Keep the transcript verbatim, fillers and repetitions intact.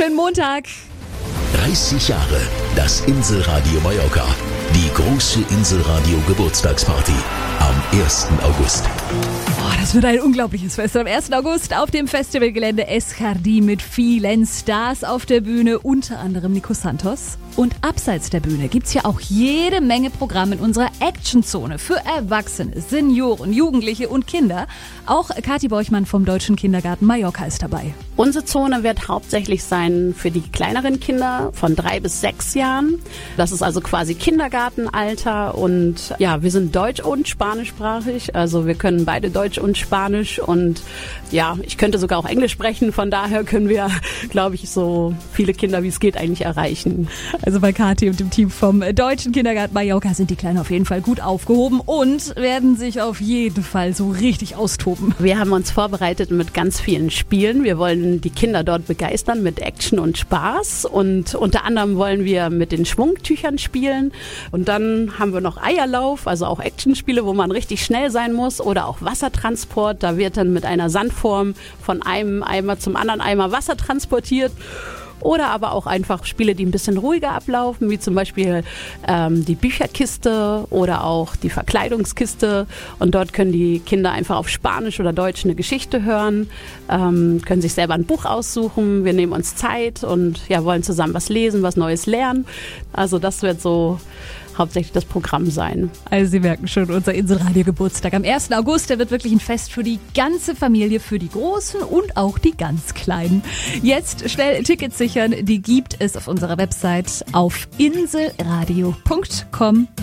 Schönen Montag. dreißig Jahre das Inselradio Mallorca. Die große Inselradio Geburtstagsparty am ersten August. Oh, das wird ein unglaubliches Fest am ersten August auf dem Festivalgelände Es Jardí mit vielen Stars auf der Bühne, unter anderem Nico Santos. Und abseits der Bühne gibt's ja auch jede Menge Programm in unserer Actionzone für Erwachsene, Senioren, Jugendliche und Kinder. Auch Kathi Borchmann vom Deutschen Kindergarten Mallorca ist dabei. Unsere Zone wird hauptsächlich sein für die kleineren Kinder von drei bis sechs Jahren. Das ist also quasi Kindergartenalter und ja, wir sind deutsch- und spanischsprachig. Also wir können beide Deutsch und Spanisch und ja, ich könnte sogar auch Englisch sprechen. Von daher können wir, glaube ich, so viele Kinder wie es geht eigentlich erreichen. Also bei Kathi und dem Team vom Deutschen Kindergarten Mallorca sind die Kleinen auf jeden Fall gut aufgehoben und werden sich auf jeden Fall so richtig austoben. Wir haben uns vorbereitet mit ganz vielen Spielen. Wir wollen die Kinder dort begeistern mit Action und Spaß und unter anderem wollen wir mit den Schwungtüchern spielen und dann haben wir noch Eierlauf, also auch Actionspiele, wo man richtig schnell sein muss oder auch Wassertransport. Da wird dann mit einer Sandform von einem Eimer zum anderen Eimer Wasser transportiert. Oder aber auch einfach Spiele, die ein bisschen ruhiger ablaufen, wie zum Beispiel ähm, die Bücherkiste oder auch die Verkleidungskiste. Und dort können die Kinder einfach auf Spanisch oder Deutsch eine Geschichte hören, ähm, können sich selber ein Buch aussuchen. Wir nehmen uns Zeit und ja, wollen zusammen was lesen, was Neues lernen. Also das wird so hauptsächlich das Programm sein. Also Sie merken schon, unser Inselradio-Geburtstag am ersten August, der wird wirklich ein Fest für die ganze Familie, für die Großen und auch die ganz Kleinen. Jetzt schnell Tickets sichern, die gibt es auf unserer Website auf inselradio punkt com.